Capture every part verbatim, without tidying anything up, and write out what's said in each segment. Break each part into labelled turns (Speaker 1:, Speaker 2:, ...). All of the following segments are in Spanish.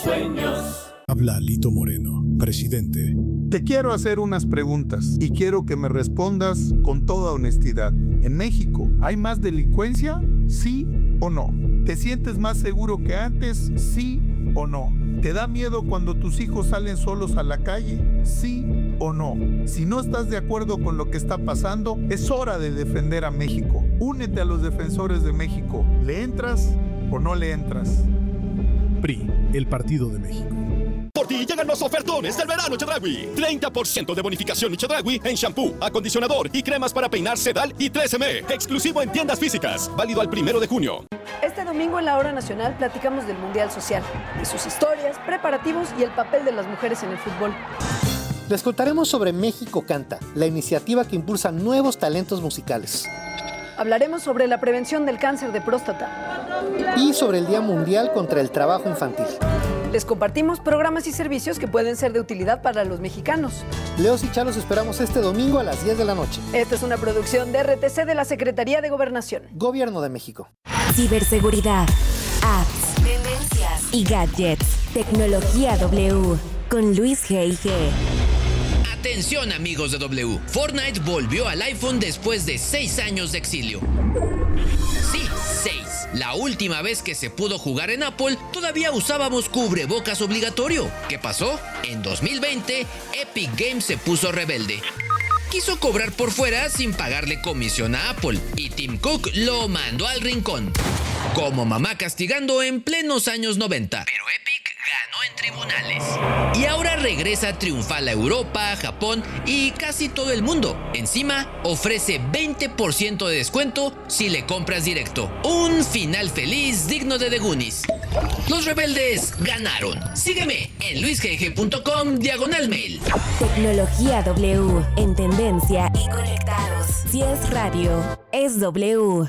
Speaker 1: Sueños.
Speaker 2: Habla Lito Moreno, presidente.
Speaker 3: Te quiero hacer unas preguntas y quiero que me respondas con toda honestidad. ¿En México hay más delincuencia? ¿Sí o no? ¿Te sientes más seguro que antes? ¿Sí o no? ¿Te da miedo cuando tus hijos salen solos a la calle? ¿Sí o no? Si no estás de acuerdo con lo que está pasando, es hora de defender a México. Únete a los defensores de México. ¿Le entras o no le entras?
Speaker 2: P R I, el Partido de México.
Speaker 4: Por ti llegan los ofertones del verano Chedraui. treinta por ciento de bonificación Chedraui en shampoo, acondicionador y cremas para peinar Sedal y tres eme. Exclusivo en tiendas físicas. Válido al primero de junio.
Speaker 5: Este domingo en la Hora Nacional platicamos del Mundial Social, de sus historias, preparativos y el papel de las mujeres en el fútbol.
Speaker 6: Les contaremos sobre México Canta, la iniciativa que impulsa nuevos talentos musicales.
Speaker 5: Hablaremos sobre la prevención del cáncer de próstata.
Speaker 6: Y sobre el Día Mundial contra el Trabajo Infantil.
Speaker 5: Les compartimos programas y servicios que pueden ser de utilidad para los mexicanos.
Speaker 6: Leos y Chá los esperamos este domingo a las diez de la noche.
Speaker 5: Esta es una producción de R T C de la Secretaría de Gobernación.
Speaker 6: Gobierno de México.
Speaker 7: Ciberseguridad, apps, tendencias y gadgets. Tecnología W con Luis G I G.
Speaker 8: Atención amigos de W, Fortnite volvió al iPhone después de seis años de exilio. Sí, seis. La última vez que se pudo jugar en Apple, todavía usábamos cubrebocas obligatorio. ¿Qué pasó? En dos mil veinte, Epic Games se puso rebelde. Quiso cobrar por fuera sin pagarle comisión a Apple y Tim Cook lo mandó al rincón. Como mamá castigando en plenos años noventa. Pero Epic ganó en tribunales. Y ahora regresa triunfal a Europa, Japón y casi todo el mundo. Encima, ofrece veinte por ciento de descuento si le compras directo. Un final feliz digno de The Goonies. Los rebeldes ganaron. Sígueme en luisgg punto com diagonal mail.
Speaker 7: Tecnología W, en tendencia y conectados. Si es radio, es W.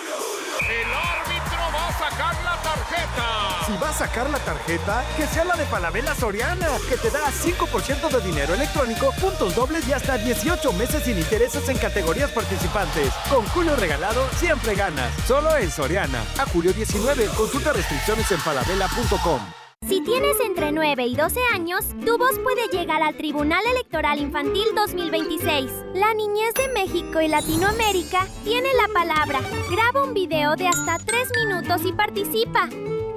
Speaker 9: Si va a sacar la tarjeta, que sea la de Falabella Soriana, que te da cinco por ciento de dinero electrónico, puntos dobles y hasta dieciocho meses sin intereses en categorías participantes. Con Julio regalado, siempre ganas. Solo en Soriana. A julio diecinueve, consulta restricciones en falabella punto com.
Speaker 10: Si tienes entre nueve y doce años, tu voz puede llegar al Tribunal Electoral Infantil dos mil veintiséis. La niñez de México y Latinoamérica tiene la palabra. Graba un video de hasta tres minutos y participa.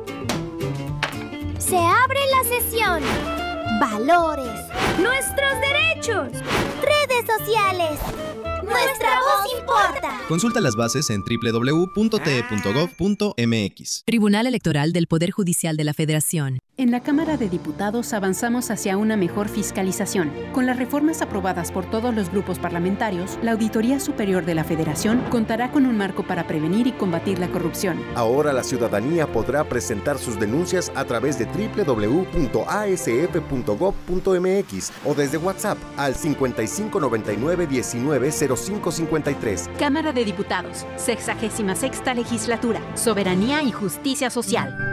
Speaker 10: Se abre la sesión. Valores. Nuestros derechos. Redes sociales. Nuestra voz importa.
Speaker 11: Consulta las bases en doble u doble u doble u punto t e punto gov punto m x.
Speaker 12: Tribunal Electoral del Poder Judicial de la Federación.
Speaker 13: En la Cámara de Diputados avanzamos hacia una mejor fiscalización. Con las reformas aprobadas por todos los grupos parlamentarios, la Auditoría Superior de la Federación contará con un marco para prevenir y combatir la corrupción.
Speaker 14: Ahora la ciudadanía podrá presentar sus denuncias a través de doble u doble u doble u punto a s f punto gov punto m x o desde WhatsApp al cincuenta y cinco noventa y nueve diecinueve cero cinco cincuenta y tres.
Speaker 13: Cámara de Diputados, sexagésima sexta legislatura, soberanía y justicia social.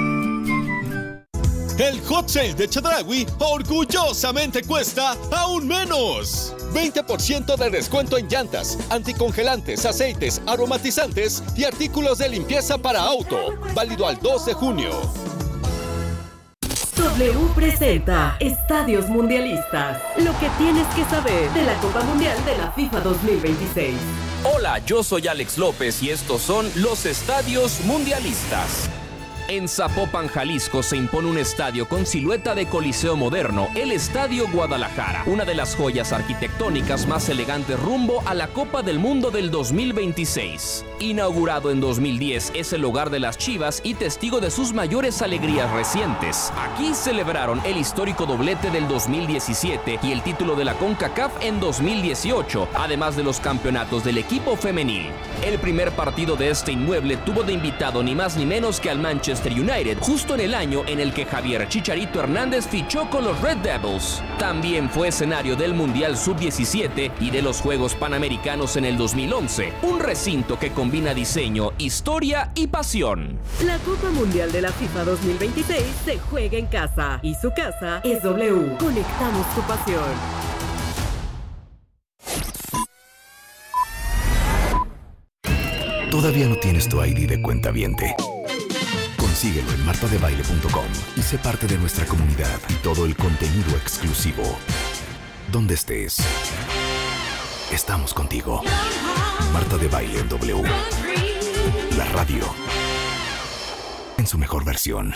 Speaker 4: El Hot Sale de Chedraui orgullosamente cuesta aún menos. veinte por ciento de descuento en llantas, anticongelantes, aceites, aromatizantes y artículos de limpieza para auto. Válido al dos de junio.
Speaker 15: W presenta Estadios Mundialistas. Lo que tienes que saber de la Copa Mundial de la FIFA dos mil veintiséis.
Speaker 16: Hola, yo soy Alex López y estos son los Estadios Mundialistas. En Zapopan, Jalisco, se impone un estadio con silueta de coliseo moderno, el Estadio Guadalajara, una de las joyas arquitectónicas más elegantes rumbo a la Copa del Mundo del dos mil veintiséis. Inaugurado en dos mil diez, es el hogar de las Chivas y testigo de sus mayores alegrías recientes. Aquí celebraron el histórico doblete del dos mil diecisiete y el título de la CONCACAF en dos mil dieciocho, además de los campeonatos del equipo femenil. El primer partido de este inmueble tuvo de invitado ni más ni menos que al Manchester United, justo en el año en el que Javier Chicharito Hernández fichó con los Red Devils. También fue escenario del Mundial sub diecisiete y de los Juegos Panamericanos en el dos mil once, un recinto que combina diseño, historia y pasión.
Speaker 15: La Copa Mundial de la FIFA dos mil veintiséis se juega en casa y su casa es W. Conectamos tu pasión.
Speaker 17: Todavía no tienes tu I D de cuentaviente.
Speaker 1: Síguelo en marta de baile punto com y sé parte de nuestra comunidad y todo el contenido exclusivo. Donde estés, estamos contigo. Marta de Baile en W. La radio en su mejor versión.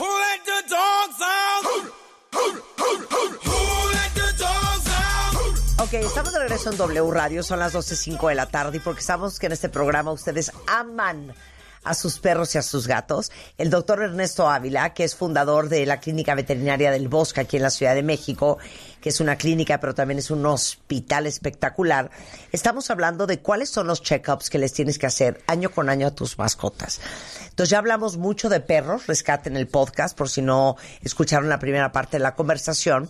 Speaker 17: Ok, estamos de regreso en W Radio, son las doce cinco de la tarde y porque sabemos que en este programa ustedes aman a sus perros y a sus gatos. El doctor Ernesto Ávila, que es fundador de la Clínica Veterinaria del Bosque aquí en la Ciudad de México, que es una clínica pero también es un hospital espectacular. Estamos hablando de cuáles son los check-ups que les tienes que hacer año con año a tus mascotas. Entonces ya hablamos mucho de perros, rescaten el podcast por si no escucharon la primera parte de la conversación.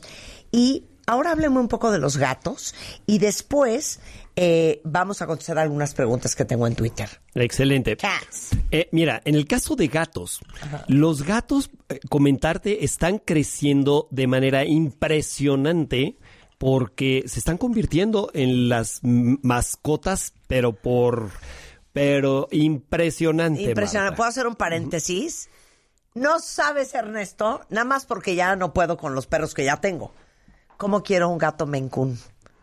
Speaker 17: Y ahora hablemos un poco de los gatos y después eh, vamos a contestar algunas preguntas que tengo en Twitter.
Speaker 18: Excelente.
Speaker 17: Cats.
Speaker 18: Eh, mira, en el caso de gatos, Ajá. los gatos, eh, comentarte, están creciendo de manera impresionante porque se están convirtiendo en las m- mascotas, pero por... pero impresionante.
Speaker 17: Impresionante.
Speaker 18: Marta.
Speaker 17: ¿Puedo hacer un paréntesis? No sabes, Ernesto, nada más porque ya no puedo con los perros que ya tengo. ¿Cómo quiero un gato Maine Coon?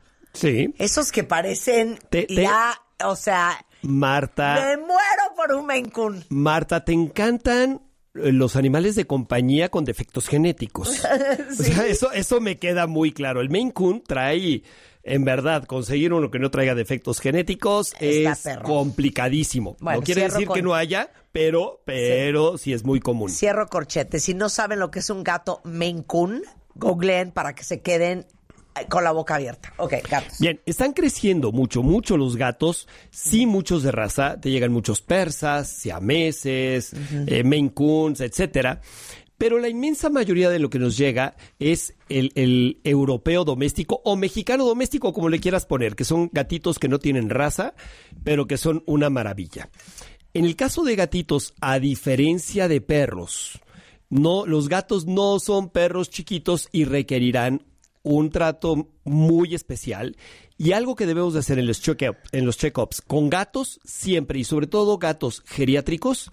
Speaker 18: Sí.
Speaker 17: Esos que parecen
Speaker 18: te, te...
Speaker 17: ya, o sea...
Speaker 18: Marta...
Speaker 17: Me muero por un Maine Coon.
Speaker 18: Marta, te encantan los animales de compañía con defectos genéticos. ¿Sí? O sea, eso, eso me queda muy claro. El Maine Coon trae... En verdad, conseguir uno que no traiga defectos genéticos Está es perro. complicadísimo. Bueno, no quiere decir con... que no haya, pero, pero sí. sí es muy común.
Speaker 17: Cierro corchete. Si no saben lo que es un gato Maine Coon, googleen para que se queden con la boca abierta. Ok, gatos.
Speaker 18: Bien, están creciendo mucho, mucho los gatos. Sí, muchos de raza. Te llegan muchos persas, siameses, uh-huh. eh, Maine Coons, etcétera. Pero la inmensa mayoría de lo que nos llega es el, el europeo doméstico o mexicano doméstico, como le quieras poner, que son gatitos que no tienen raza, pero que son una maravilla. En el caso de gatitos, a diferencia de perros, no, los gatos no son perros chiquitos y requerirán un trato muy especial. Y algo que debemos de hacer en los check-up, en los check-ups con gatos siempre, y sobre todo gatos geriátricos,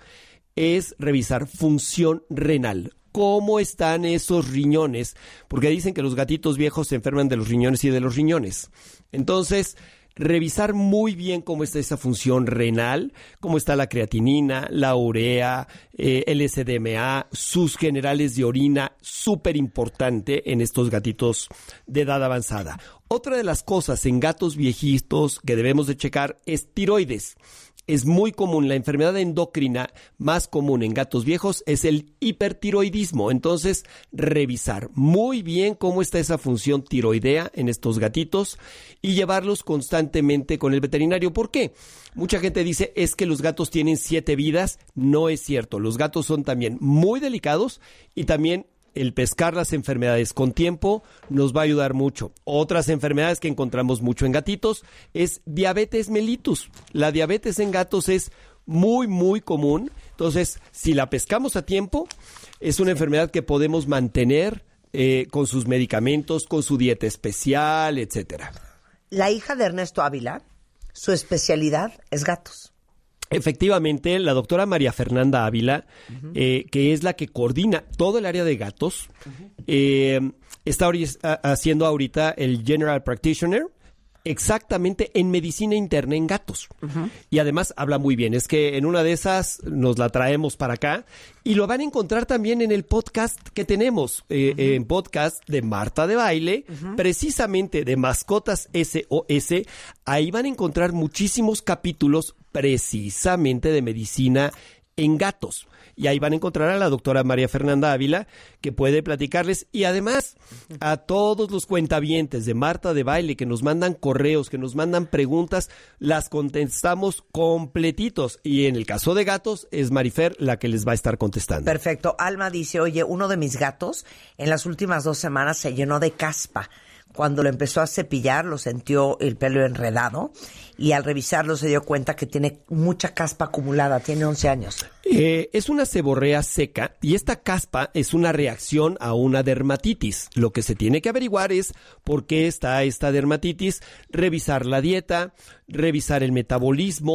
Speaker 18: es revisar función renal. ¿Cómo están esos riñones? Porque dicen que los gatitos viejos se enferman de los riñones y de los riñones. Entonces, revisar muy bien cómo está esa función renal, cómo está la creatinina, la urea, eh, el S D M A, sus generales de orina, súper importante en estos gatitos de edad avanzada. Otra de las cosas en gatos viejitos que debemos de checar es tiroides. Es muy común, la enfermedad endocrina más común en gatos viejos es el hipertiroidismo. Entonces, revisar muy bien cómo está esa función tiroidea en estos gatitos y llevarlos constantemente con el veterinario. ¿Por qué? Mucha gente dice, es que los gatos tienen siete vidas. No es cierto. Los gatos son también muy delicados y también el pescar las enfermedades con tiempo nos va a ayudar mucho. Otras enfermedades que encontramos mucho en gatitos es diabetes mellitus. La diabetes en gatos es muy, muy común. Entonces, si la pescamos a tiempo, es una enfermedad que podemos mantener eh, con sus medicamentos, con su dieta especial, etcétera.
Speaker 17: La hija de Ernesto Ávila, su especialidad es gatos.
Speaker 18: Efectivamente, la doctora María Fernanda Ávila, uh-huh. eh, que es la que coordina todo el área de gatos, uh-huh. eh, está ori- haciendo ahorita el General Practitioner exactamente en medicina interna en gatos. Uh-huh. Y además habla muy bien. Es que en una de esas nos la traemos para acá y lo van a encontrar también en el podcast que tenemos, eh, uh-huh. en podcast de Marta de Baile, uh-huh. precisamente de Mascotas S O S. Ahí van a encontrar muchísimos capítulos precisamente de medicina en gatos. Y ahí van a encontrar a la doctora María Fernanda Ávila, que puede platicarles. Y además, a todos los cuentavientes de Marta de Baile que nos mandan correos, que nos mandan preguntas, las contestamos completitos. Y en el caso de gatos, es Marifer la que les va a estar contestando.
Speaker 17: Perfecto. Alma dice, oye, uno de mis gatos en las últimas dos semanas se llenó de caspa. Cuando lo empezó a cepillar, lo sintió el pelo enredado y al revisarlo se dio cuenta que tiene mucha caspa acumulada. Tiene once años.
Speaker 18: Eh, es una seborrea seca y esta caspa es una reacción a una dermatitis. Lo que se tiene que averiguar es por qué está esta dermatitis, revisar la dieta, revisar el metabolismo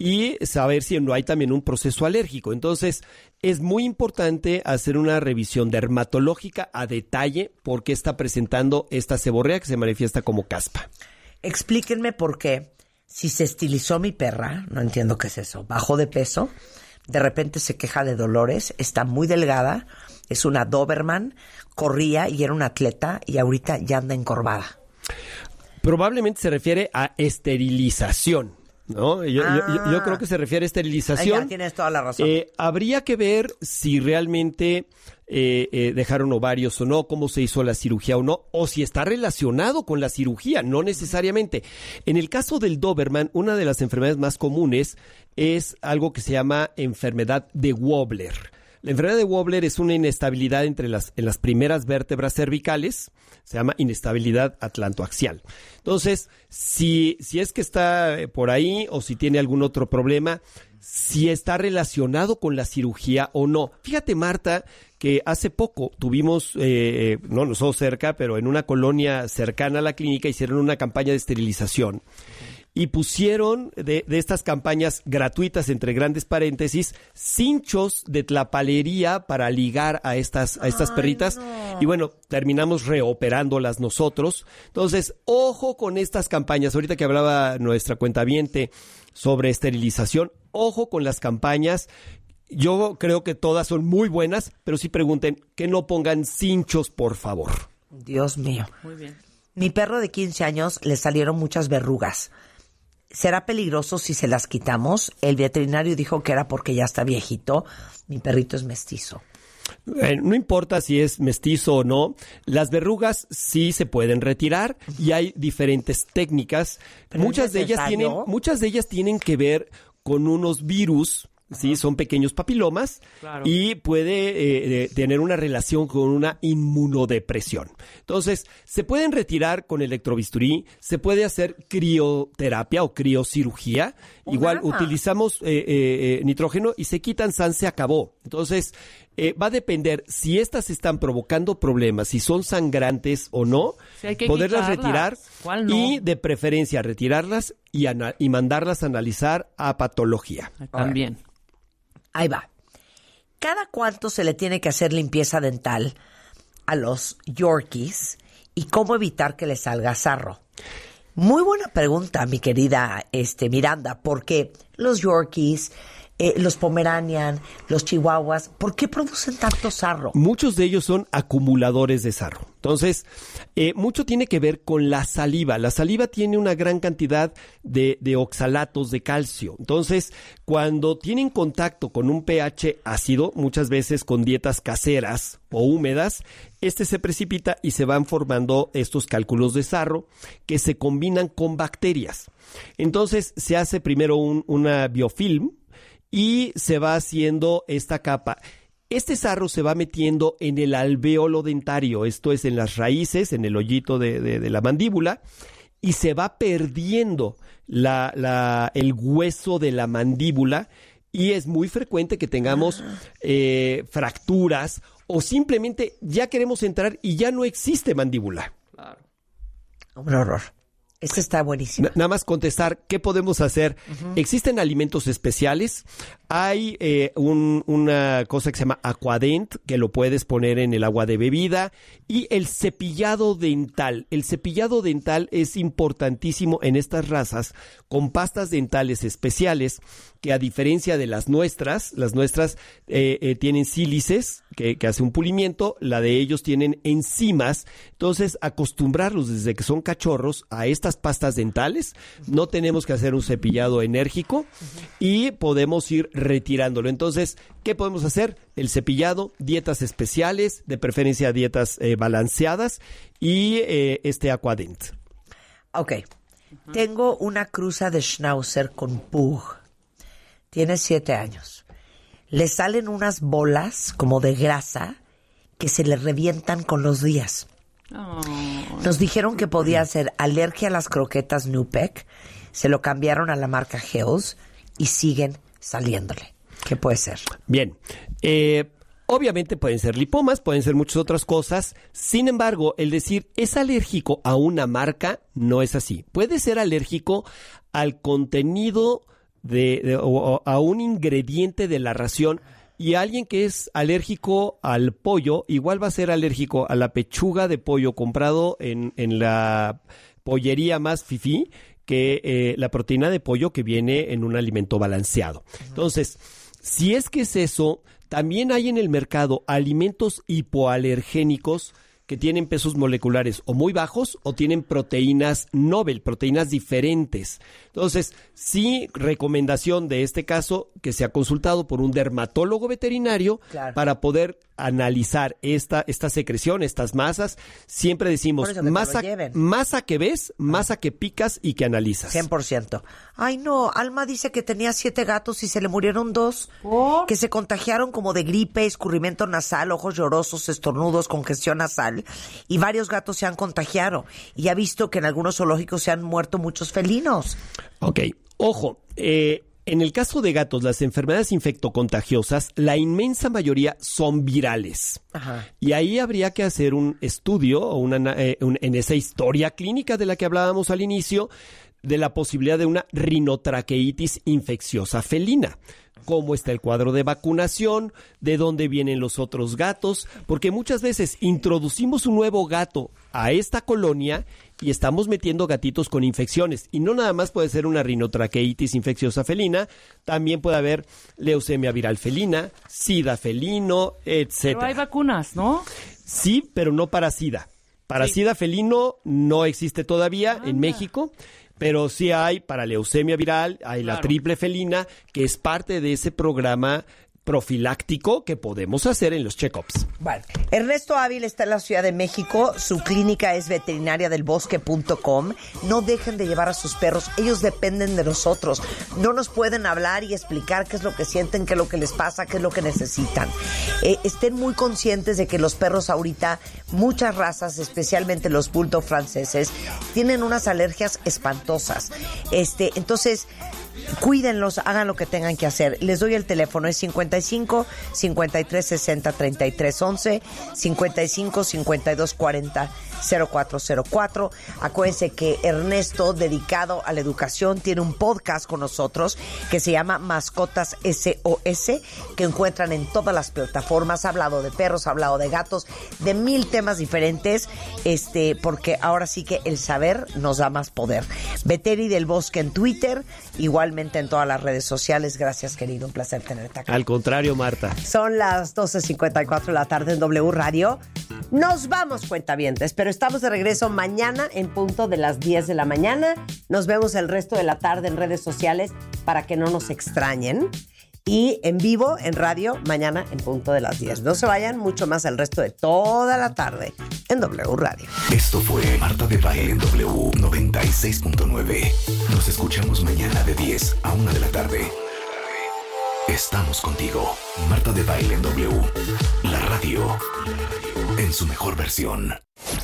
Speaker 18: y saber si no hay también un proceso alérgico. Entonces, es muy importante hacer una revisión dermatológica a detalle por qué está presentando esta seborrea que se manifiesta como caspa.
Speaker 17: Explíquenme por qué, si se estilizó mi perra, no entiendo qué es eso, bajó de peso, de repente se queja de dolores, está muy delgada, es una Doberman, corría y era una atleta y ahorita ya anda encorvada.
Speaker 18: Probablemente se refiere a esterilización, ¿no? Yo, ah. yo, yo creo que se refiere a esterilización.
Speaker 17: Ay, ya tienes toda la razón.
Speaker 18: Eh, habría que ver si realmente eh, eh, dejaron ovarios o no, cómo se hizo la cirugía o no, o si está relacionado con la cirugía, no necesariamente. En el caso del Doberman, una de las enfermedades más comunes es algo que se llama enfermedad de Wobbler. La enfermedad de Wobbler es una inestabilidad entre las, en las primeras vértebras cervicales, se llama inestabilidad atlantoaxial. Entonces, si, si es que está por ahí o si tiene algún otro problema, si está relacionado con la cirugía o no. Fíjate, Marta, que hace poco tuvimos, eh, no nosotros cerca, pero en una colonia cercana a la clínica hicieron una campaña de esterilización. Y pusieron de, de estas campañas gratuitas, entre grandes paréntesis, cinchos de tlapalería para ligar a estas, a estas Ay, perritas. No. Y bueno, terminamos reoperándolas nosotros. Entonces, ojo con estas campañas. Ahorita que hablaba nuestra cuentaviente sobre esterilización, ojo con las campañas. Yo creo que todas son muy buenas, pero sí pregunten que no pongan cinchos, por favor.
Speaker 17: Dios mío.
Speaker 19: Muy bien.
Speaker 17: Mi perro de quince años le salieron muchas verrugas. ¿Será peligroso si se las quitamos? El veterinario dijo que era porque ya está viejito. Mi perrito es mestizo.
Speaker 18: Eh, no importa si es mestizo o no, las verrugas sí se pueden retirar y hay diferentes técnicas. Muchas de ellas tienen, muchas de ellas tienen que ver con unos virus. Sí, son pequeños papilomas claro. y puede eh, tener una relación con una inmunodepresión. Entonces, se pueden retirar con electrobisturí, se puede hacer crioterapia o criocirugía. Oh, Igual mamá. utilizamos eh, eh, nitrógeno y se quitan, san, se acabó. Entonces, eh, va a depender si estas están provocando problemas, si son sangrantes o no,
Speaker 19: sí, hay que
Speaker 18: poderlas
Speaker 19: quitarlas.
Speaker 18: retirar
Speaker 19: no?
Speaker 18: y de preferencia retirarlas y, ana- y mandarlas a analizar a patología.
Speaker 19: También.
Speaker 17: Ahí va. ¿Cada cuánto se le tiene que hacer limpieza dental a los Yorkies y cómo evitar que les salga sarro? Muy buena pregunta, mi querida este, Miranda, porque los Yorkies, eh, los Pomeranian, los Chihuahuas, ¿por qué producen tanto sarro?
Speaker 18: Muchos de ellos son acumuladores de sarro. Entonces, eh, mucho tiene que ver con la saliva. La saliva tiene una gran cantidad de, de oxalatos de calcio. Entonces, cuando tienen contacto con un pH ácido, muchas veces con dietas caseras o húmedas, este se precipita y se van formando estos cálculos de sarro que se combinan con bacterias. Entonces, se hace primero un, una biofilm y se va haciendo esta capa. Este sarro se va metiendo en el alvéolo dentario, esto es en las raíces, en el hoyito de, de, de la mandíbula, y se va perdiendo la, la, el hueso de la mandíbula, y es muy frecuente que tengamos eh, fracturas o simplemente ya queremos entrar y ya no existe mandíbula.
Speaker 19: Claro.
Speaker 17: Un horror. Este está buenísimo.
Speaker 18: Nada más contestar, ¿qué podemos hacer? Uh-huh. Existen alimentos especiales. Hay eh, un, una cosa que se llama Aquadent, que lo puedes poner en el agua de bebida. Y el cepillado dental. El cepillado dental es importantísimo en estas razas, con pastas dentales especiales, que a diferencia de las nuestras, las nuestras eh, eh, tienen sílices, que, que hace un pulimiento, la de ellos tienen enzimas. Entonces, acostumbrarlos desde que son cachorros a estas pastas dentales, no tenemos que hacer un cepillado enérgico uh-huh. y podemos ir retirándolo. Entonces, ¿qué podemos hacer? El cepillado, dietas especiales, de preferencia dietas eh, balanceadas y eh, este Aquadent.
Speaker 17: Ok. Uh-huh. Tengo una cruza de Schnauzer con Pug. Tiene siete años. Le salen unas bolas como de grasa que se le revientan con los días. Oh. Nos dijeron que podía ser alergia a las croquetas Nupec. Se lo cambiaron a la marca Hills y siguen saliéndole. ¿Qué puede ser?
Speaker 18: Bien. Eh, obviamente pueden ser lipomas, pueden ser muchas otras cosas. Sin embargo, el decir es alérgico a una marca no es así. Puede ser alérgico al contenido de, de o, a un ingrediente de la ración. Y alguien que es alérgico al pollo, igual va a ser alérgico a la pechuga de pollo comprado en, en la pollería más fifí que eh, la proteína de pollo que viene en un alimento balanceado. Entonces, si es que es eso, también hay en el mercado alimentos hipoalergénicos que tienen pesos moleculares o muy bajos o tienen proteínas Nobel, proteínas diferentes. Entonces, sí, recomendación de este caso que sea consultado por un dermatólogo veterinario
Speaker 17: Claro.
Speaker 18: para poder analizar esta, esta secreción, estas masas. Siempre decimos,
Speaker 17: Por eso que te lo
Speaker 18: masa,
Speaker 17: lleven.
Speaker 18: masa que ves, masa que picas y que analizas.
Speaker 17: cien por ciento. Ay, no, Alma dice que tenía siete gatos y se le murieron dos. Que se contagiaron como de gripe, escurrimiento nasal, ojos llorosos, estornudos, congestión nasal. Y varios gatos se han contagiado. Y ha visto que en algunos zoológicos se han muerto muchos felinos.
Speaker 18: Ok, ojo, eh, en el caso de gatos, las enfermedades infectocontagiosas, la inmensa mayoría son virales.
Speaker 17: Ajá.
Speaker 18: Y ahí habría que hacer un estudio o una, eh, un, en esa historia clínica de la que hablábamos al inicio, de la posibilidad de una rinotraqueitis infecciosa felina. Cómo está el cuadro de vacunación, de dónde vienen los otros gatos, porque muchas veces introducimos un nuevo gato a esta colonia y estamos metiendo gatitos con infecciones. Y no nada más puede ser una rinotraqueitis infecciosa felina, también puede haber leucemia viral felina, sida felino, etcétera.
Speaker 19: Pero hay vacunas, ¿no?
Speaker 18: Sí, pero no para sida. Para
Speaker 19: Sí.
Speaker 18: sida felino no existe todavía en México. Pero sí hay para leucemia viral, hay la
Speaker 19: Claro.
Speaker 18: triple felina, que es parte de ese programa profiláctico que podemos hacer en los check-ups.
Speaker 17: Bueno, Ernesto Ávila está en la Ciudad de México, su clínica es veterinaria del bosque punto com. No dejen de llevar a sus perros, ellos dependen de nosotros. No nos pueden hablar y explicar qué es lo que sienten, qué es lo que les pasa, qué es lo que necesitan. Eh, estén muy conscientes de que los perros ahorita, muchas razas, especialmente los bulldog franceses, tienen unas alergias espantosas. Este, entonces, cuídenlos, hagan lo que tengan que hacer. Les doy el teléfono, es cincuenta y cinco, cincuenta y tres sesenta, treinta y tres once, cincuenta y cinco, cincuenta y dos cuarenta, cero cuatro cero cuatro. Acuérdense que Ernesto, dedicado a la educación, tiene un podcast con nosotros que se llama Mascotas S O S, que encuentran en todas las plataformas. Ha hablado de perros, ha hablado de gatos, de mil temas diferentes, este, porque ahora sí que el saber nos da más poder. Veteri del Bosque en Twitter, igualmente en todas las redes sociales. Gracias, querido, un placer tenerte acá.
Speaker 18: Al contrario, Marta.
Speaker 17: Son las doce cincuenta y cuatro de la tarde en W Radio. Nos vamos, cuentavientes, pero estamos de regreso mañana en punto de las diez de la mañana. Nos vemos el resto de la tarde en redes sociales para que no nos extrañen. Y en vivo, en radio, mañana en punto de las diez. No se vayan, mucho más el resto de toda la tarde en W Radio.
Speaker 1: Esto fue Marta de Baile en W noventa y seis punto nueve. Nos escuchamos mañana de diez a una de la tarde. Estamos contigo. Marta de Baile en W. La radio en su mejor versión.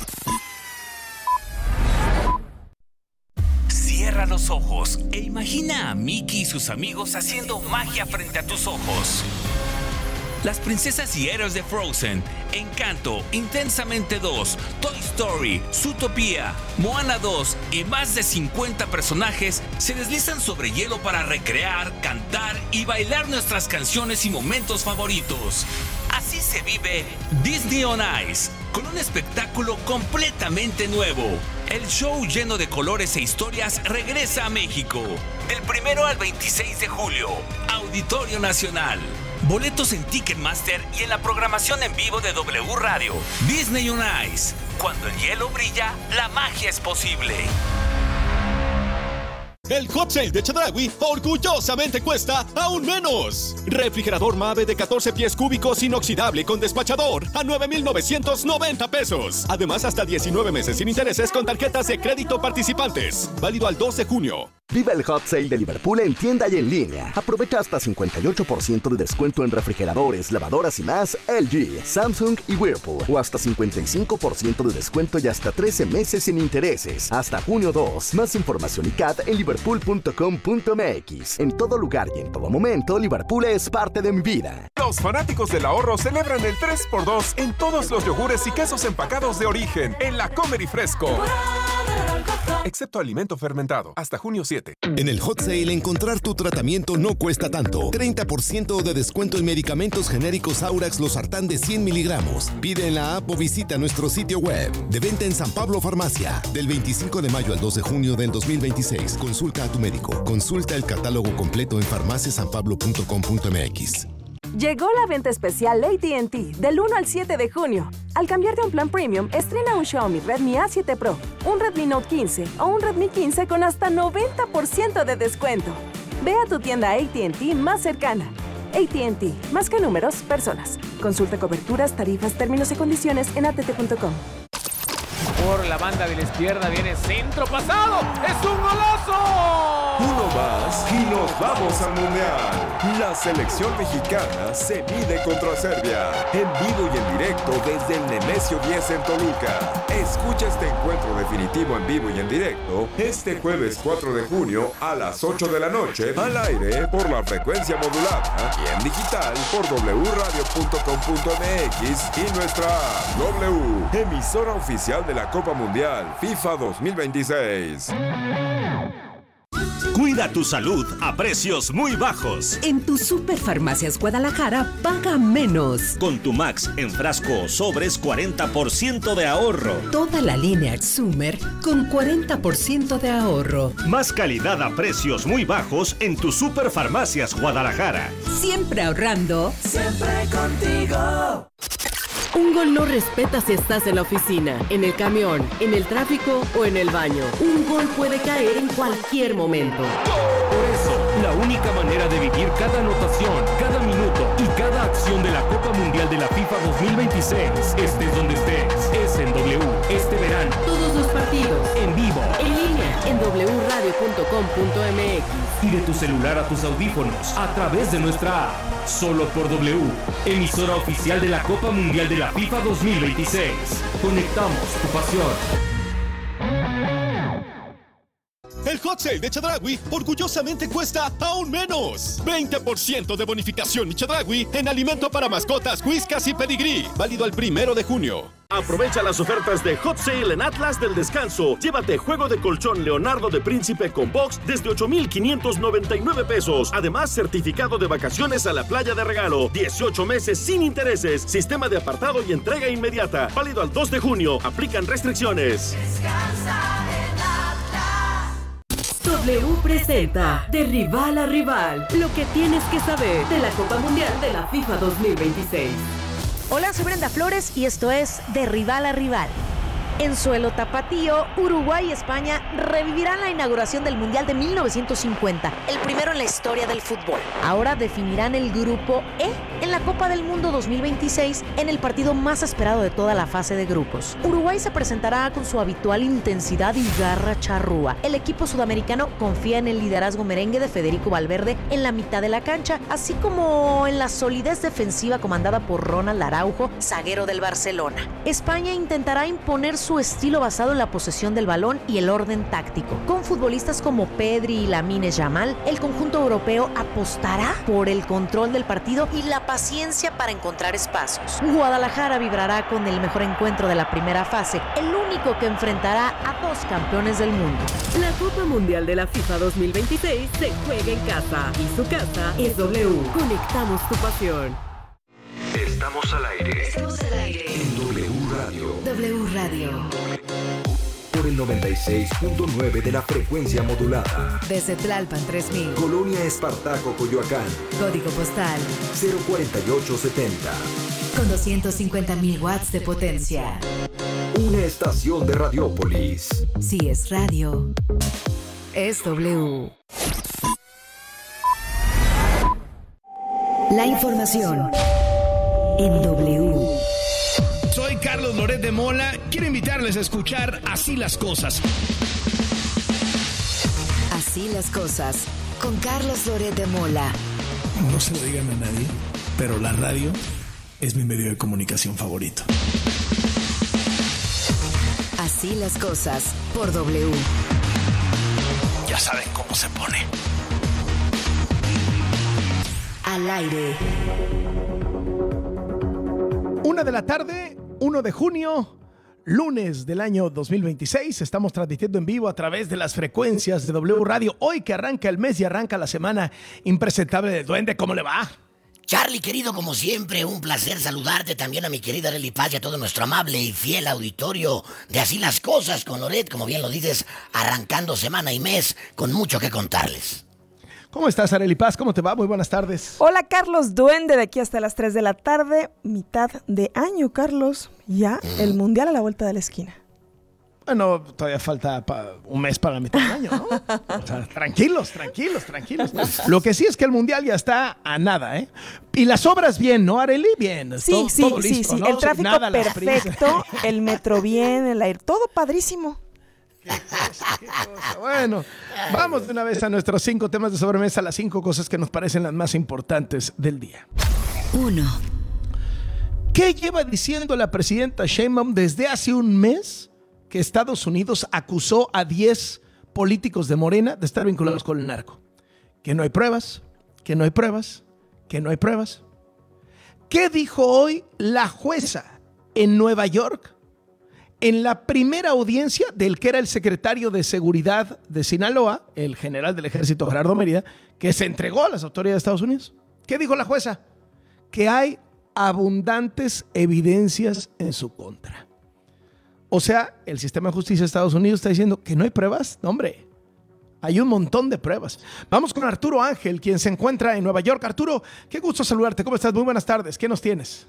Speaker 20: Cierra los ojos e imagina a Mickey y sus amigos haciendo magia frente a tus ojos. Las princesas y héroes de Frozen, Encanto, Intensamente dos, Toy Story, Zootopia, Moana dos y más de cincuenta personajes se deslizan sobre hielo para recrear, cantar y bailar nuestras canciones y momentos favoritos. Así se vive Disney on Ice, con un espectáculo completamente nuevo. El show lleno de colores e historias regresa a México. Del primero al veintiséis de julio, Auditorio Nacional. Boletos en Ticketmaster y en la programación en vivo de W Radio. Disney on Ice. Cuando el hielo brilla, la magia es posible.
Speaker 4: El Hot Sale de Chedraui orgullosamente cuesta aún menos. Refrigerador Mave de catorce pies cúbicos inoxidable con despachador a nueve mil novecientos noventa pesos. Además, hasta diecinueve meses sin intereses con tarjetas de crédito participantes. Válido al dos de junio.
Speaker 21: Viva el Hot Sale de Liverpool en tienda y en línea. Aprovecha hasta cincuenta y ocho por ciento de descuento en refrigeradores, lavadoras y más L G, Samsung y Whirlpool. O hasta cincuenta y cinco por ciento de descuento y hasta trece meses sin intereses. Hasta junio dos. Más información y C A T en liverpool punto com punto m x. En todo lugar y en todo momento, Liverpool es parte de mi vida.
Speaker 22: Los fanáticos del ahorro celebran el tres por dos en todos los yogures y quesos empacados de origen en la Comer y Fresco. Excepto alimento fermentado. Hasta junio siete.
Speaker 1: En el Hot Sale, encontrar tu tratamiento no cuesta tanto. treinta por ciento de descuento en medicamentos genéricos Aurax Losartán de cien miligramos. Pide en la app o visita nuestro sitio web. De venta en San Pablo Farmacia. Del veinticinco de mayo al dos de junio del dos mil veintiséis. Consulta a tu médico. Consulta el catálogo completo en farmacia san pablo punto com punto m x.
Speaker 3: Llegó la venta especial A T and T del uno al siete de junio. Al cambiarte a un plan premium, estrena un Xiaomi Redmi A siete Pro, un Redmi Note quince o un Redmi quince con hasta noventa por ciento de descuento. Ve a tu tienda A T and T más cercana. A T and T, más que números, personas. Consulta coberturas, tarifas, términos y condiciones en a t t punto com.
Speaker 19: Por la banda de la izquierda viene centro pasado. ¡Es un golazo!
Speaker 22: Uno más y nos vamos al Mundial. La selección mexicana se mide contra Serbia. En vivo y en directo desde el Nemesio diez en Toluca. Escucha este encuentro definitivo en vivo y en directo este jueves cuatro de junio a las ocho de la noche al aire por la frecuencia modulada y en digital por doble u radio punto com punto m x y nuestra app W, emisora oficial de la Copa Mundial FIFA dos mil veintiséis.
Speaker 23: Cuida tu salud a precios muy bajos.
Speaker 24: En tu Superfarmacias Guadalajara, paga menos.
Speaker 23: Con tu Max en frasco o sobres, cuarenta por ciento de ahorro.
Speaker 24: Toda la línea Exumer con cuarenta por ciento de ahorro.
Speaker 23: Más calidad a precios muy bajos en tu Superfarmacias Guadalajara.
Speaker 24: Siempre ahorrando.
Speaker 15: Siempre contigo. Un gol no respeta si estás en la oficina, en el camión, en el tráfico o en el baño. Un gol puede caer en cualquier momento.
Speaker 25: Por eso, la única manera de vivir cada anotación, cada minuto y cada acción de la Copa Mundial de la FIFA dos mil veintiséis, estés donde estés, es en W. Este verano.
Speaker 15: Todos los partidos.
Speaker 25: En vivo.
Speaker 15: En línea. En doble u radio punto com punto m x.
Speaker 25: Y de tu celular a tus audífonos, a través de nuestra app. Solo por W, emisora oficial de la Copa Mundial de la FIFA dos mil veintiséis. Conectamos tu pasión.
Speaker 4: El Hot Sale de Chedraui orgullosamente cuesta aún menos. veinte por ciento de bonificación Chedraui en alimento para mascotas, whiskas y pedigrí. Válido al primero de junio.
Speaker 26: Aprovecha las ofertas de Hot Sale en Atlas del Descanso. Llévate juego de colchón Leonardo de Príncipe con box desde ocho mil quinientos noventa y nueve pesos. Además, certificado de vacaciones a la playa de regalo. dieciocho meses sin intereses. Sistema de apartado y entrega inmediata. Válido al dos de junio. Aplican restricciones.
Speaker 15: Descansa en Atlas. W presenta De Rival a Rival. Lo que tienes que saber de la Copa Mundial de la FIFA dos mil veintiséis.
Speaker 27: Hola, soy Brenda Flores y esto es De Rival a Rival. En suelo tapatío, Uruguay y España revivirán la inauguración del Mundial de mil novecientos cincuenta, el primero en la historia del fútbol. Ahora definirán el grupo E en la Copa del Mundo dos mil veintiséis en el partido más esperado de toda la fase de grupos. Uruguay se presentará con su habitual intensidad y garra charrúa. El equipo sudamericano confía en el liderazgo merengue de Federico Valverde en la mitad de la cancha, así como en la solidez defensiva comandada por Ronald Araujo, zaguero del Barcelona. España intentará imponer su su estilo basado en la posesión del balón y el orden táctico. Con futbolistas como Pedri y Lamine Yamal, el conjunto europeo apostará por el control del partido y la paciencia para encontrar espacios. Guadalajara vibrará con el mejor encuentro de la primera fase, el único que enfrentará a dos campeones del mundo.
Speaker 15: La Copa Mundial de la FIFA dos mil veintiséis se juega en casa y su casa es W. Conectamos tu pasión.
Speaker 1: Estamos al aire.
Speaker 7: Estamos al aire.
Speaker 1: En W Radio.
Speaker 7: W Radio.
Speaker 1: Por el noventa y seis punto nueve de la frecuencia modulada.
Speaker 7: Desde Tlalpan tres mil.
Speaker 1: Colonia Espartaco, Coyoacán.
Speaker 7: Código postal
Speaker 1: cero cuarenta y ocho setenta.
Speaker 7: Con doscientos cincuenta mil watts de potencia.
Speaker 1: Una estación de Radiópolis.
Speaker 7: Si es radio, es W. La información en W.
Speaker 28: Soy Carlos Loret de Mola. Quiero invitarles a escuchar Así las Cosas.
Speaker 7: Así las Cosas, con Carlos Loret de Mola.
Speaker 2: No se lo digan a nadie, pero la radio es mi medio de comunicación favorito.
Speaker 7: Así las Cosas, por W.
Speaker 28: Ya saben cómo se pone.
Speaker 7: Al aire.
Speaker 9: Una de la tarde, uno de junio.
Speaker 2: lunes del año dos mil veintiséis. Estamos transmitiendo en vivo a través de las frecuencias de W Radio. Hoy que arranca el mes y arranca la semana impresentable del Duende. ¿Cómo le va?
Speaker 5: Charlie, querido, como siempre, un placer saludarte, también a mi querida Arely Paz y a todo nuestro amable y fiel auditorio de Así las Cosas con Loret, como bien lo dices, arrancando semana y mes con mucho que contarles.
Speaker 2: ¿Cómo estás, Arely Paz? ¿Cómo te va? Muy buenas tardes.
Speaker 6: Hola, Carlos Duende, de aquí hasta las tres de la tarde, mitad de año, Carlos. Ya, mm. el Mundial a la vuelta de la esquina.
Speaker 2: Bueno, todavía falta pa- un mes para la mitad del año, ¿no? O sea, tranquilos, tranquilos, tranquilos. Lo que sí es que el Mundial ya está a nada, ¿eh? Y las obras bien, ¿no, Arely? Bien.
Speaker 6: Sí,
Speaker 2: todo,
Speaker 6: sí,
Speaker 2: todo
Speaker 6: sí,
Speaker 2: listo,
Speaker 6: sí.
Speaker 2: ¿no?
Speaker 6: El tráfico
Speaker 2: Nada
Speaker 6: perfecto, el metro bien, el aire, todo padrísimo.
Speaker 2: Qué cosa, qué cosa. Bueno, vamos de una vez a nuestros cinco temas de sobremesa, las cinco cosas que nos parecen las más importantes del día.
Speaker 7: Uno.
Speaker 2: ¿Qué lleva diciendo la presidenta Sheinbaum desde hace un mes? Que Estados Unidos acusó a diez políticos de Morena de estar vinculados con el narco. Que no hay pruebas, que no hay pruebas, que no hay pruebas. ¿Qué dijo hoy la jueza en Nueva York en la primera audiencia del que era el secretario de Seguridad de Sinaloa, el general del ejército Gerardo Mérida, que se entregó a las autoridades de Estados Unidos? ¿Qué dijo la jueza? Que hay abundantes evidencias en su contra. O sea, el sistema de justicia de Estados Unidos está diciendo que no hay pruebas. No, hombre, hay un montón de pruebas. Vamos con Arturo Ángel, quien se encuentra en Nueva York. Arturo, qué gusto saludarte. ¿Cómo estás? Muy buenas tardes. ¿Qué nos tienes?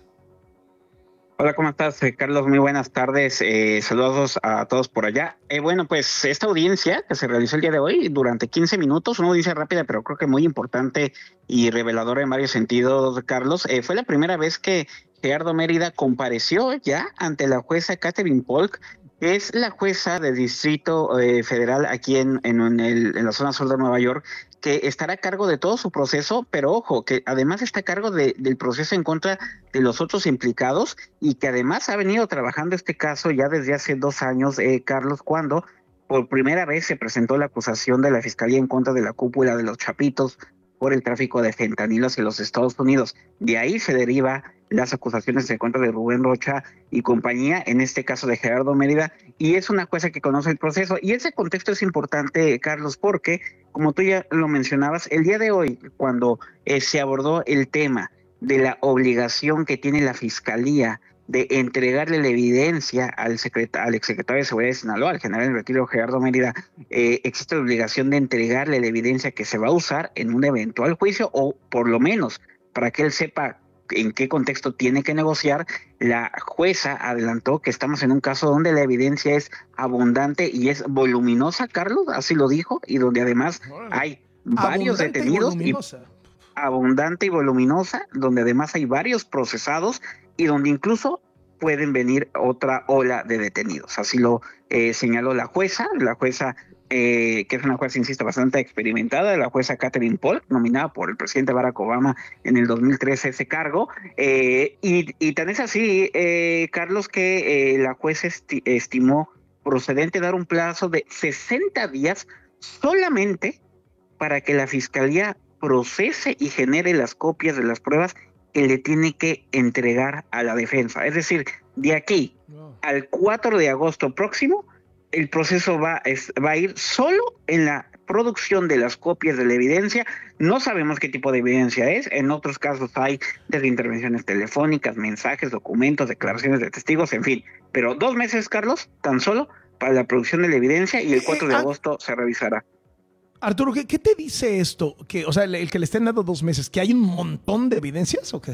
Speaker 8: Hola, ¿cómo estás, eh, Carlos? Muy buenas tardes. Eh, saludos a todos por allá. Eh, bueno, pues esta audiencia que se realizó el día de hoy durante quince minutos, una audiencia rápida, pero creo que muy importante y reveladora en varios sentidos, Carlos. Eh, fue la primera vez que Gerardo Mérida compareció ya ante la jueza Katherine Polk, que es la jueza del Distrito eh, Federal aquí en, en, en, el, en la zona sur de Nueva York, que estará a cargo de todo su proceso, pero ojo, que además está a cargo de, del proceso en contra de los otros implicados y que además ha venido trabajando este caso ya desde hace dos años, eh, Carlos, cuando por primera vez se presentó la acusación de la Fiscalía en contra de la cúpula de los Chapitos por el tráfico de fentanilo hacia los Estados Unidos. De ahí se deriva las acusaciones en contra de Rubén Rocha y compañía, en este caso de Gerardo Mérida, y es una jueza que conoce el proceso. Y ese contexto es importante, Carlos, porque, como tú ya lo mencionabas, el día de hoy, cuando eh, se abordó el tema de la obligación que tiene la Fiscalía de entregarle la evidencia al, secreta- al exsecretario de Seguridad de Sinaloa, al general en retiro Gerardo Mérida, eh, existe la obligación de entregarle la evidencia que se va a usar en un eventual juicio, o por lo menos para que él sepa en qué contexto tiene que negociar. La jueza adelantó que estamos en un caso donde la evidencia es abundante y es voluminosa, Carlos, así lo dijo, y donde además hay varios
Speaker 2: Abundante
Speaker 8: detenidos.
Speaker 2: y voluminosa.
Speaker 8: Y abundante y voluminosa, donde además hay varios procesados y donde incluso pueden venir otra ola de detenidos. Así lo eh, señaló la jueza, la jueza Eh, que es una jueza, insisto, bastante experimentada, la jueza Katherine Polk, nominada por el presidente Barack Obama en el dos mil trece ese cargo, eh, y, y tan es así, eh, Carlos, que eh, la jueza esti- estimó procedente dar un plazo de sesenta días solamente para que la Fiscalía procese y genere las copias de las pruebas que le tiene que entregar a la defensa. Es decir, de aquí al cuatro de agosto próximo, el proceso va, es, va a ir solo en la producción de las copias de la evidencia. No sabemos qué tipo de evidencia es. En otros casos hay desde intervenciones telefónicas, mensajes, documentos, declaraciones de testigos, en fin. Pero dos meses, Carlos, tan solo para la producción de la evidencia, y el cuatro de agosto se revisará.
Speaker 2: Arturo, ¿qué, qué te dice esto? Que, o sea, el, el que le estén dando dos meses, ¿que hay un montón de evidencias o qué?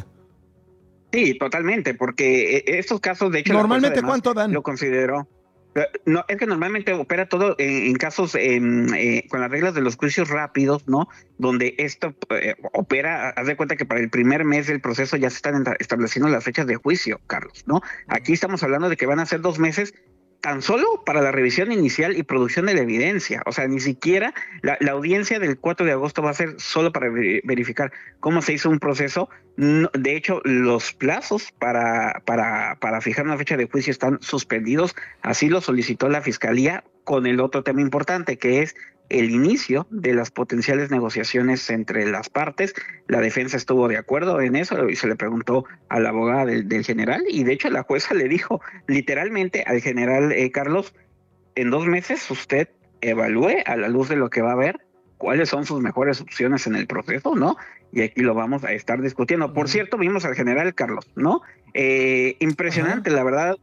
Speaker 8: Sí, totalmente, porque estos casos, de hecho,
Speaker 2: normalmente,
Speaker 8: la jueza,
Speaker 2: ¿cuánto dan?
Speaker 8: Lo consideró. No, es que normalmente opera todo en, en casos eh, eh, con las reglas de los juicios rápidos, ¿no? Donde esto eh, opera, haz de cuenta que para el primer mes del proceso ya se están estableciendo las fechas de juicio, Carlos, ¿no? Aquí estamos hablando de que van a ser dos meses tan solo para la revisión inicial y producción de la evidencia. O sea, ni siquiera la, la audiencia del cuatro de agosto va a ser solo para ver, verificar cómo se hizo un proceso. No, de hecho, los plazos para, para, para fijar una fecha de juicio están suspendidos. Así lo solicitó la Fiscalía, con el otro tema importante, que es el inicio de las potenciales negociaciones entre las partes. La defensa estuvo de acuerdo en eso y se le preguntó a la abogada del, del general, y de hecho la jueza le dijo literalmente al general eh, Carlos, en dos meses usted evalúe a la luz de lo que va a ver cuáles son sus mejores opciones en el proceso, ¿no? Y aquí lo vamos a estar discutiendo. Por cierto, vimos al general Carlos, ¿no? Eh, impresionante, uh-huh. la verdad.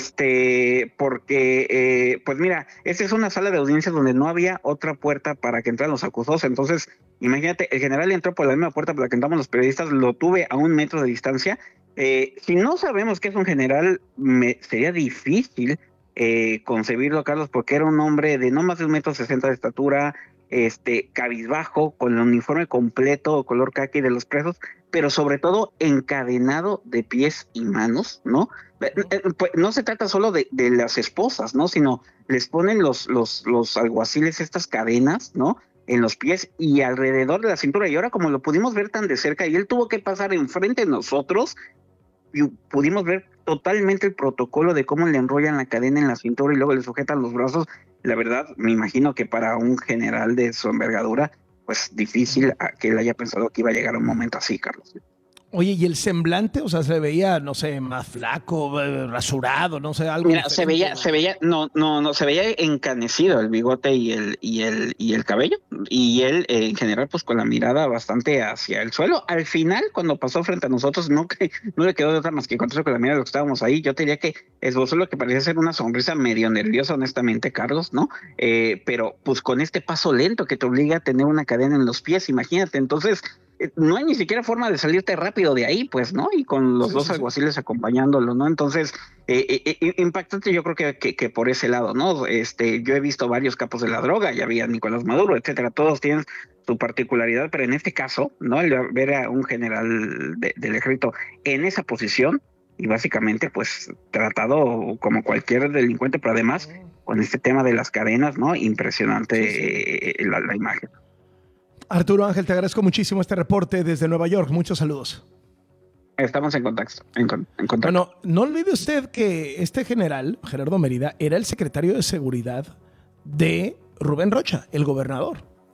Speaker 8: Este, porque, eh, pues mira, esta es una sala de audiencias donde no había otra puerta para que entraran los acusados. Entonces, imagínate, el general entró por la misma puerta por la que entramos los periodistas, lo tuve a un metro de distancia. Eh, si no sabemos qué es un general, me, sería difícil eh, concebirlo, Carlos, porque era un hombre de no más de un metro sesenta de estatura, este, cabizbajo, con el uniforme completo, color caqui de los presos, pero sobre todo encadenado de pies y manos, ¿no? Pues no se trata solo de, de las esposas, ¿no? Sino les ponen los, los, los alguaciles estas cadenas, ¿no? En los pies y alrededor de la cintura. Y ahora, como lo pudimos ver tan de cerca, y él tuvo que pasar enfrente de nosotros, y pudimos ver totalmente el protocolo de cómo le enrollan la cadena en la cintura y luego le sujetan los brazos. La verdad, me imagino que para un general de su envergadura, pues difícil a que él haya pensado que iba a llegar un momento así, Carlos.
Speaker 2: Oye, ¿y el semblante? O sea, se veía, no sé, más flaco, eh, rasurado, no sé, algo.
Speaker 8: Mira, se veía, se veía, no, no, no, se veía encanecido el bigote y el, y el, y el cabello, y él, eh, en general, pues con la mirada bastante hacia el suelo. Al final, cuando pasó frente a nosotros, no, que, no le quedó de otra más que encontrarse con la mirada de los que estábamos ahí. Yo te diría que esbozó lo que parecía ser una sonrisa medio nerviosa, honestamente, Carlos, ¿no? Eh, pero, pues con este paso lento que te obliga a tener una cadena en los pies, imagínate, entonces no hay ni siquiera forma de salirte rápido de ahí, pues, ¿no? Y con los sí, dos sí, alguaciles sí. acompañándolo, ¿no? Entonces, eh, eh, impactante yo creo que, que, que por ese lado, ¿no? Este, yo he visto varios capos de la droga, ya había Nicolás Maduro, etcétera, todos tienen su particularidad, pero en este caso, ¿no? El ver a un general de, del ejército en esa posición y básicamente, pues, tratado como cualquier delincuente, pero además con este tema de las cadenas, ¿no? Impresionante sí, sí. Eh, la, la imagen.
Speaker 2: Arturo Ángel, te agradezco muchísimo este reporte desde Nueva York. Muchos saludos.
Speaker 8: Estamos en contacto. En, en contacto.
Speaker 2: Bueno, no olvide usted que este general, Gerardo Mérida, era el secretario de Seguridad de Rubén Rocha, el gobernador.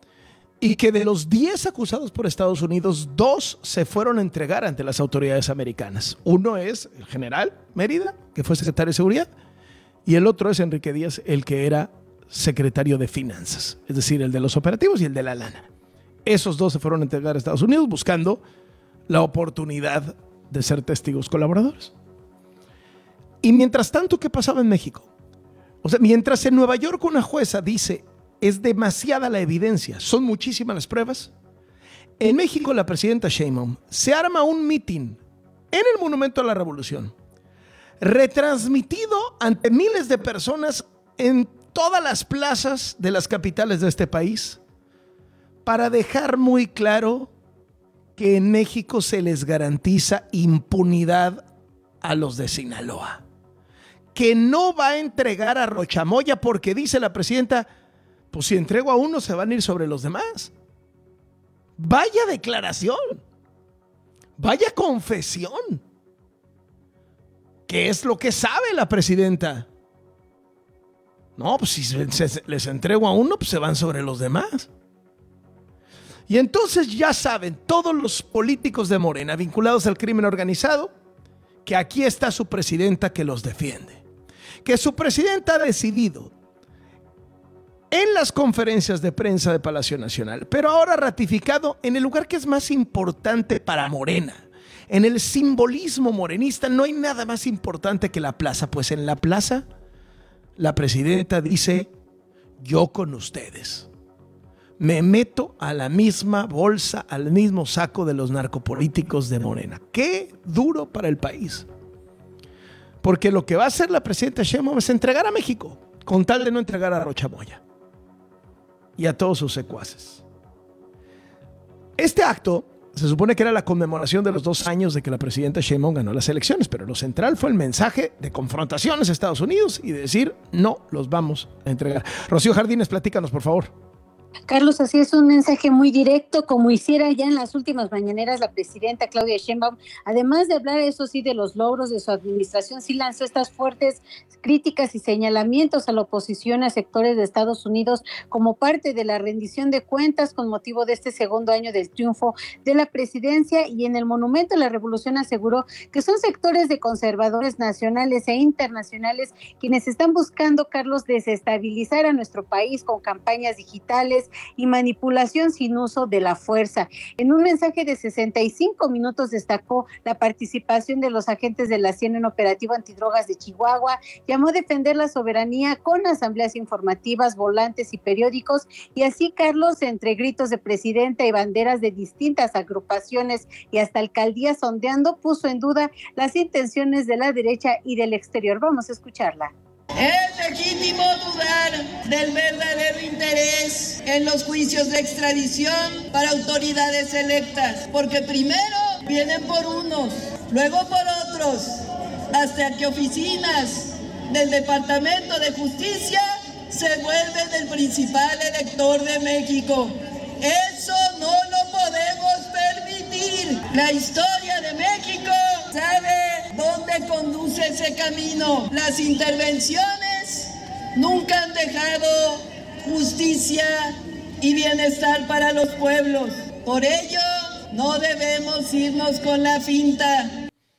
Speaker 2: Y que de los diez acusados por Estados Unidos, dos se fueron a entregar ante las autoridades americanas. Uno es el general Mérida, que fue secretario de Seguridad, y el otro es Enrique Díaz, el que era secretario de Finanzas, es decir, el de los operativos y el de la lana. Esos dos se fueron a entregar a Estados Unidos buscando la oportunidad de ser testigos colaboradores. Y mientras tanto, ¿qué pasaba en México? O sea, mientras en Nueva York una jueza dice, es demasiada la evidencia, son muchísimas las pruebas, en México la presidenta Sheinbaum se arma un mitin en el Monumento a la Revolución, retransmitido ante miles de personas en todas las plazas de las capitales de este país, para dejar muy claro que en México se les garantiza impunidad a los de Sinaloa. Que no va a entregar a Rochamoya porque dice la presidenta, pues si entrego a uno se van a ir sobre los demás. Vaya declaración. Vaya confesión. ¿Qué es lo que sabe la presidenta? No, pues si se, se, les entrego a uno, pues se van sobre los demás. Y entonces ya saben todos los políticos de Morena vinculados al crimen organizado que aquí está su presidenta que los defiende. Que su presidenta ha decidido en las conferencias de prensa de Palacio Nacional, pero ahora ratificado en el lugar que es más importante para Morena. En el simbolismo morenista no hay nada más importante que la plaza, pues en la plaza la presidenta dice, yo con ustedes. Me meto a la misma bolsa, al mismo saco de los narcopolíticos de Morena. Qué duro para el país. Porque lo que va a hacer la presidenta Sheinbaum es entregar a México, con tal de no entregar a Rochamoya y a todos sus secuaces. Este acto se supone que era la conmemoración de los dos años de que la presidenta Sheinbaum ganó las elecciones, pero lo central fue el mensaje de confrontaciones a Estados Unidos y de decir, no los vamos a entregar. Rocío Jardines, platícanos, por favor.
Speaker 10: Carlos, así es, un mensaje muy directo, como hiciera ya en las últimas mañaneras la presidenta Claudia Sheinbaum. Además de hablar, eso sí, de los logros de su administración, sí lanzó estas fuertes críticas y señalamientos a la oposición, a sectores de Estados Unidos, como parte de la rendición de cuentas con motivo de este segundo año del triunfo de la presidencia. Y en el Monumento a la Revolución aseguró que son sectores de conservadores nacionales e internacionales quienes están buscando, Carlos, desestabilizar a nuestro país con campañas digitales y manipulación sin uso de la fuerza. En un mensaje de sesenta y cinco minutos destacó la participación de los agentes de la C I E N en operativo antidrogas de Chihuahua, llamó a defender la soberanía con asambleas informativas, volantes y periódicos, y así, Carlos, entre gritos de presidenta y banderas de distintas agrupaciones y hasta alcaldías sondeando, puso en duda las intenciones de la derecha y del exterior. Vamos a escucharla.
Speaker 11: Es legítimo dudar del verdadero interés en los juicios de extradición para autoridades electas, porque primero vienen por unos, luego por otros, hasta que oficinas del Departamento de Justicia se vuelven el principal elector de México. Eso no lo podemos permitir. La historia de México sabe dónde conduce ese camino. Las intervenciones nunca han dejado justicia y bienestar para los pueblos. Por ello, no debemos irnos con la finta.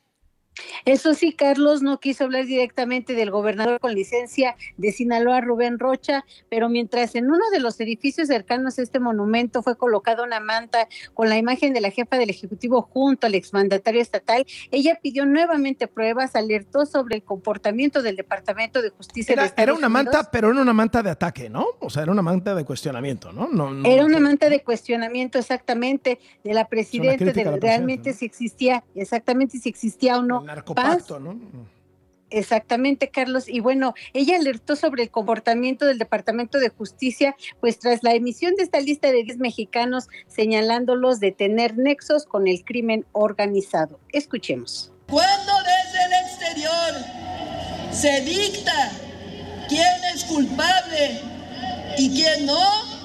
Speaker 10: Eso sí, Carlos no quiso hablar directamente del gobernador con licencia de Sinaloa, Rubén Rocha, pero mientras en uno de los edificios cercanos a este monumento fue colocada una manta con la imagen de la jefa del Ejecutivo junto al exmandatario estatal, ella pidió nuevamente pruebas, alertó sobre el comportamiento del Departamento de Justicia
Speaker 2: era,
Speaker 10: de Estados
Speaker 2: Era una
Speaker 10: Unidos.
Speaker 2: manta, pero era una manta de ataque, ¿no? O sea, era una manta de cuestionamiento, ¿no? no, no
Speaker 10: era una manta de cuestionamiento exactamente de la presidenta, de la realmente, ¿no? Si existía, exactamente si existía o no.
Speaker 2: Pacto, ¿no?
Speaker 10: Exactamente, Carlos. Y bueno, ella alertó sobre el comportamiento del Departamento de Justicia, pues tras la emisión de esta lista de diez mexicanos, señalándolos de tener nexos con el crimen organizado. Escuchemos.
Speaker 11: Cuando desde el exterior se dicta quién es culpable y quién no,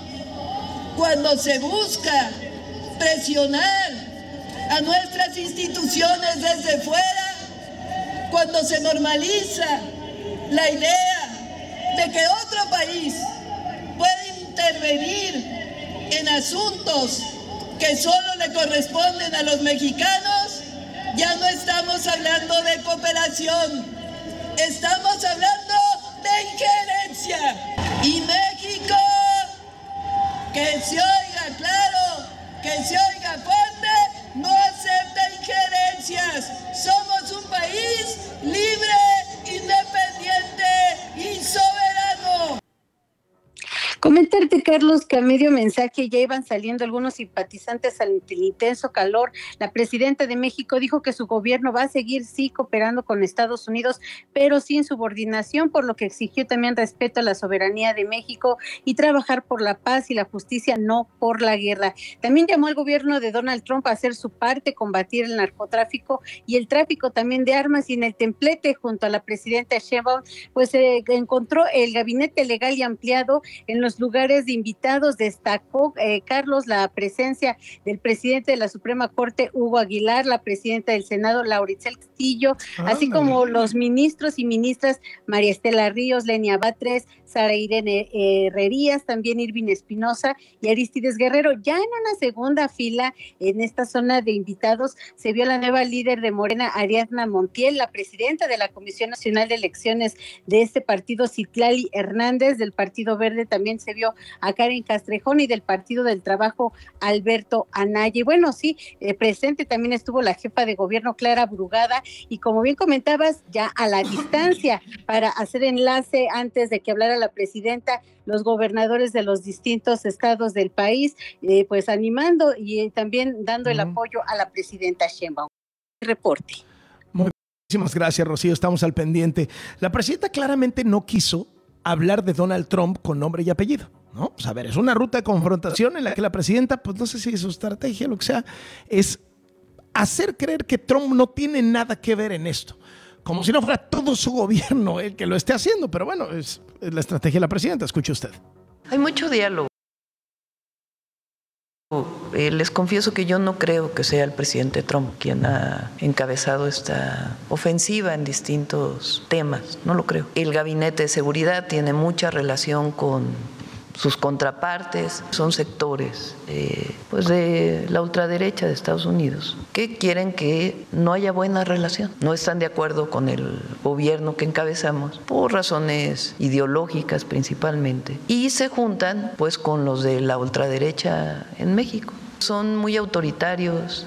Speaker 11: cuando se busca presionar a nuestras instituciones desde fuera, cuando se normaliza la idea de que otro país puede intervenir en asuntos que solo le corresponden a los mexicanos, ya no estamos hablando de cooperación, estamos hablando de injerencia. Y México, que se oiga claro, que se oiga fuerte, no acepta injerencias. Somos un país libre, independiente y soberano.
Speaker 10: Comentarte, Carlos, que a medio mensaje ya iban saliendo algunos simpatizantes ante el intenso calor. La presidenta de México dijo que su gobierno va a seguir, sí, cooperando con Estados Unidos, pero sin subordinación, por lo que exigió también respeto a la soberanía de México y trabajar por la paz y la justicia, no por la guerra. También llamó al gobierno de Donald Trump a hacer su parte, combatir el narcotráfico y el tráfico también de armas. Y en el templete, junto a la presidenta Sheinbaum, pues se eh, encontró el gabinete legal y ampliado. En los lugares de invitados destacó, eh, Carlos, la presencia del presidente de la Suprema Corte, Hugo Aguilar, la presidenta del Senado, Laura Itzel Castillo, ah, así como los ministros y ministras María Estela Ríos, Lenia Batres, Sara Irene eh, Herrerías, también Irving Espinosa y Aristides Guerrero. Ya en una segunda fila, en esta zona de invitados, se vio la nueva líder de Morena, Ariadna Montiel, la presidenta de la Comisión Nacional de Elecciones de este partido, Citlali Hernández, del Partido Verde, también se vio a Karen Castrejón, y del Partido del Trabajo, Alberto Anaya. Y bueno, sí, eh, presente también estuvo la jefa de gobierno, Clara Brugada, y como bien comentabas, ya a la distancia, para hacer enlace antes de que hablara la presidenta, los gobernadores de los distintos estados del país, eh, pues animando y eh, también dando el uh-huh. apoyo a la presidenta Sheinbaum. Reporte.
Speaker 2: Muchísimas gracias, Rocío, estamos al pendiente. La presidenta claramente no quiso hablar de Donald Trump con nombre y apellido, ¿no? Pues a ver, es una ruta de confrontación en la que la presidenta, pues no sé si su estrategia, lo que sea, es hacer creer que Trump no tiene nada que ver en esto, como si no fuera todo su gobierno el que lo esté haciendo, pero bueno, es, es la estrategia de la presidenta. Escuche usted.
Speaker 12: Hay mucho diálogo. Eh, les confieso que yo no creo que sea el presidente Trump quien ha encabezado esta ofensiva en distintos temas, no lo creo. El gabinete de seguridad tiene mucha relación con sus contrapartes, son sectores eh, pues de la ultraderecha de Estados Unidos que quieren que no haya buena relación, no están de acuerdo con el gobierno que encabezamos por razones ideológicas principalmente y se juntan pues con los de la ultraderecha en México. Son muy autoritarios.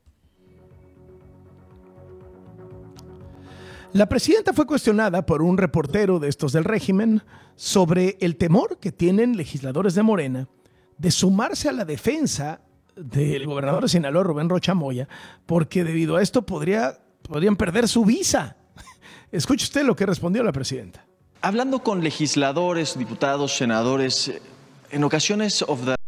Speaker 2: La presidenta fue cuestionada por un reportero de estos del régimen sobre el temor que tienen legisladores de Morena de sumarse a la defensa del gobernador de Sinaloa, Rubén Rocha Moya, porque debido a esto podría, podrían perder su visa. Escuche usted lo que respondió la presidenta.
Speaker 13: Hablando con legisladores, diputados, senadores, en ocasiones of the